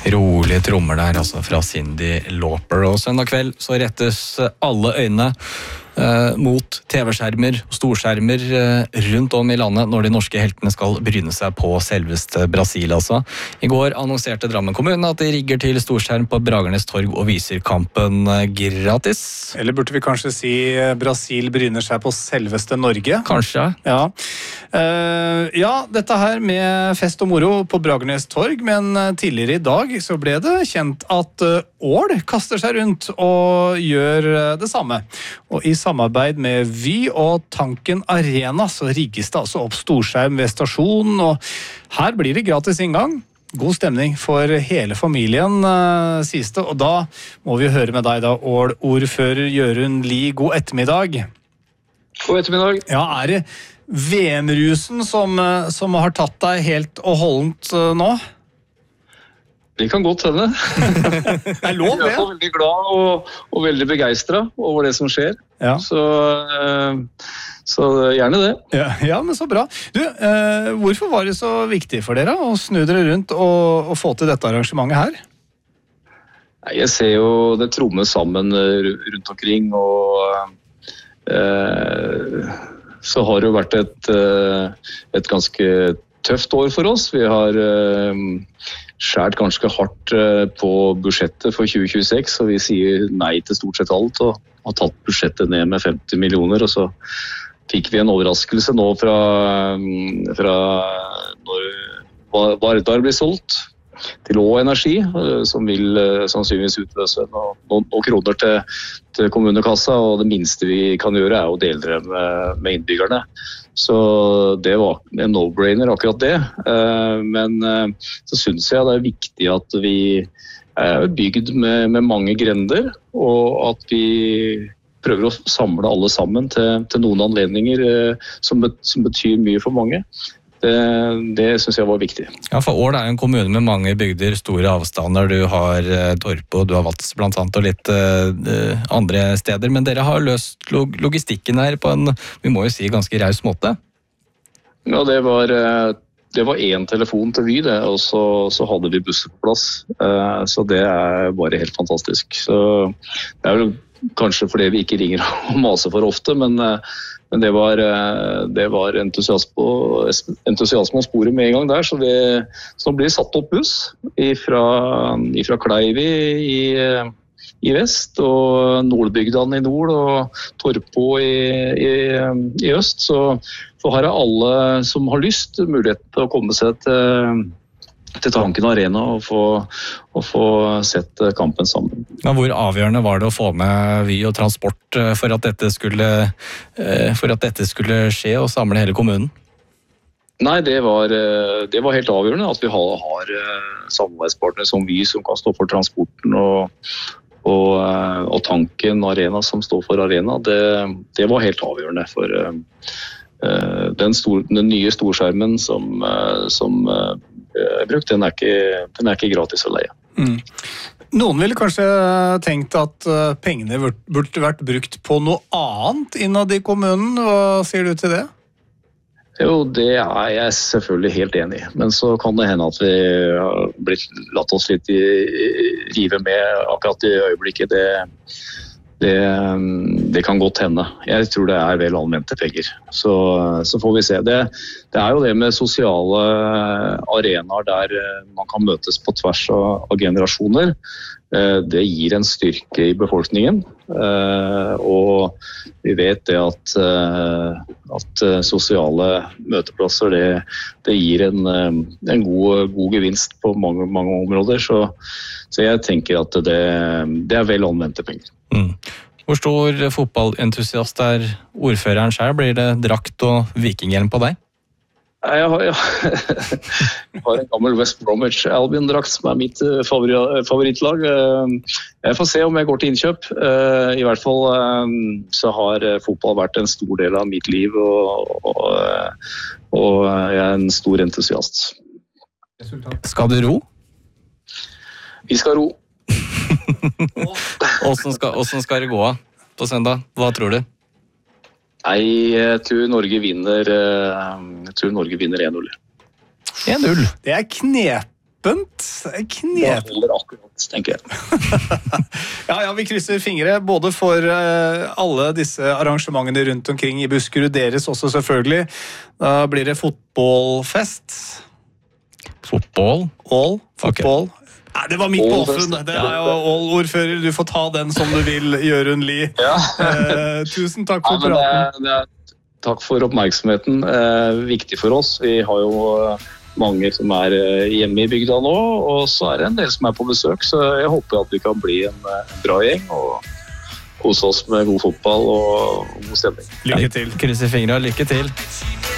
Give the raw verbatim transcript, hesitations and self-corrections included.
Rolige trommer der, altså fra Cyndi Lauper. Og søndag kveld så rettes alle øynene eh, mot T V-skjermer og storskjermer eh, rundt om i landet når de norske heltene skal bryne seg på selveste Brasil, altså. I går annonserte Drammen kommune at de rigger til storskjerm på Bragernes torg og viser kampen gratis. Eller burde vi kanskje si Brasil bryner seg på selveste Norge? Kanskje. Ja. Uh, ja, dette her med fest og moro på Bragernes torg, men tidligere i dag så ble det kjent at Ål kaster seg rundt og gjør det samme. Og i samarbeid med Vy og Tanken Arena så rigges det altså opp storskjerm ved stasjonen, og her blir det gratis inngang. God stemning for hele familien, sies det, og da må vi høre med deg da, Ål-ordfører Jørund Lie. God ettermiddag. God ettermiddag. Ja, er det V M-rusen som, som har tatt deg helt og holdent nå? Det kan godt hende. Det er lov, det. Jeg er veldig glad og, og veldig begeistret over det som skjer. Ja. Så, så gjerne det. Ja, ja, men så bra. Du, eh, hvorfor var det så viktig for dere å snu dere rundt og, og få til dette arrangementet her? Jeg ser jo det trommes sammen rundt omkring, og eh, så har det jo vært et, et ganske tøft år for oss. Vi har eh, skjært ganske hardt på budsjettet for tjue tjueseks, og vi sier nei til stort sett alt, og har tatt budsjettet ned med femti millioner, og så fikk vi en overraskelse nå fra, fra når Vardar blir solgt til Å Energi, som vil sannsynligvis utløse noen, noen kroner til, til kommunekassa, og det minste vi kan gjøre er å dele det med, med innbyggerne. Så det var en no-brainer akkurat det, men så synes jeg det er viktig at vi er bygd med, med mange grender, og at vi prøver å samle alle sammen til, til noen anledninger som, bet, som betyr mye for mange. Det, det synes jeg var viktig. Ja, for Ål er en kommune med mange bygder, store avstander. Du har uh, Torpe og du har Vats blant annet, og litt uh, andre steder. Men dere har løst log logistikken her på en, vi må jo si, ganske raus måte. Ja, det var, det var en telefon til Vy, det, og så, så hadde vi busser på plass. Uh, så det er bare helt fantastisk. Så det er vel kanskje fordi vi ikke ringer og maser for ofte, men uh, Men det var, det var entusiasme, entusiasme og sporet med en gang der, så, vi, så nå blir det satt opp buss fra Kleivi i, i vest, og Nordbygdene i nord, og Torpo i, i, i øst. Så, så her er alle som har lyst mulighet til å komme seg til, til Tanken Arena og få, og få sett kampen sammen. Men hvor avgjørende var det å få med Vy og transport for at dette skulle, for at dette skulle skje og samle hele kommunen? Nei, det var, det var helt avgjørende at vi har, har samarbeidspartnere som Vy som kan stå for transporten, og, og, og Tanken Arena som står for arena. Det, det var helt avgjørende for den, stor, den nye storskjermen som, som er brukt, den er ikke, den er ikke gratis å leie. Mm. Noen ville kanskje tenkt at pengene burde vært brukt på noe annet innad i kommunen. Hva sier du til det? Jo, det er jeg selvfølgelig helt enig i. Men så kan det hende at vi har blitt, latt oss litt i, rive med akkurat i øyeblikket. Det, det, det kan godt hende. Jeg tror det er vel anvendte penger. Så, så får vi se. Det, det er jo det med sosiale arenaer der man kan møtes på tvers av, av generasjoner. Det gir en styrke i befolkningen, og vi vet det at, at sosiale møteplasser det, det gir en, en god, god gevinst på mange, mange områder, så, så jeg tenker at det, det er vel anvendte penger. Mm. Hvor stor fotballentusiast er ordføreren selv? Blir det drakt og vikinghjelm på deg? Jeg har, jeg har en gammel West Bromwich Albion-drakt som er mitt favorittlag. Jeg får se om jeg går til innkjøp. I hvert fall så har fotball vært en stor del av mitt liv, og, og, og jeg er en stor entusiast. Skal du ro? Vi skal ro. Hvordan skal, hvordan skal det gå på søndag? Hva tror du? Nei, jeg tror Norge vinner, jeg tror Norge vinner en null. en null? Det er knep knepent. Det Knep. holder akkurat, tenker jeg. Ja, ja, vi krysser fingre både for uh, alle disse arrangementene rundt omkring i Buskerud, deres også selvfølgelig. Da blir det fotballfest. Fotball? All, fotball. Okay. Nei, det var midt på Ålesund. Det er jo all-ordfører. Du får ta den som du vil, Jørund Lie. Ja. uh, tusen takk for ja, praten. Det, det er, takk for oppmerksomheten. Uh, viktig for oss. Vi har jo uh, mange som er hjemme i bygda nå, og så er det en del som er på besøk, så jeg håper at vi kan bli en, en bra gjeng og kose oss med god fotball og god stemning. Lykke til. Krysser fingra, lykke til.